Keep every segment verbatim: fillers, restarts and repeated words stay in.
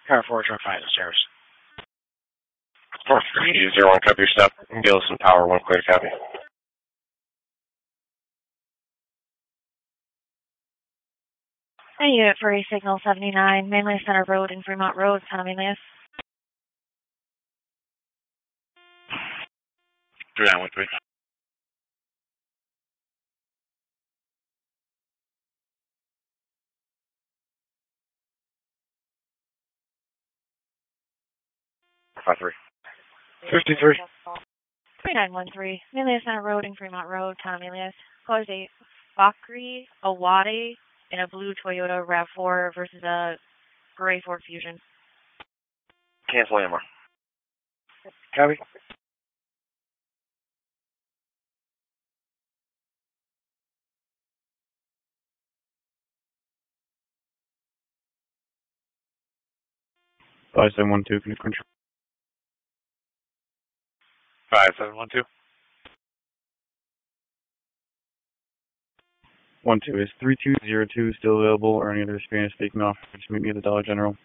Car four, truck five, the stairs. four three zero one, copy your stop. Gillison Power, one clear, copy. Hey, unit for a signal seventy-nine, Mainly Center Road and Fremont Road, Town of Manlius. three nine one three. five three. fifty-three. three nine one three, Mainly Center Road and Fremont Road, Town of Manlius. Call is a Fakri Awade in a blue Toyota RAV four versus a gray Ford Fusion. Cancel A M R. Copy. five seven one two, can you control? five seven one two. one two, is three two zero two still available or any other Spanish speaking offer? Just meet me at the Dollar General.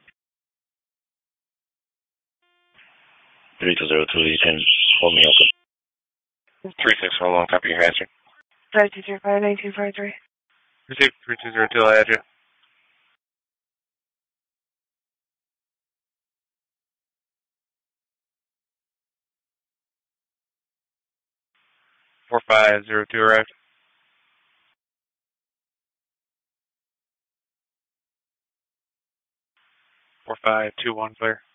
three two zero two, you can hold me open. three six, hold on, copy your answer. five two zero five eight two five three. Received three two zero two, I had you. four five zero two arrived. four five two one clear.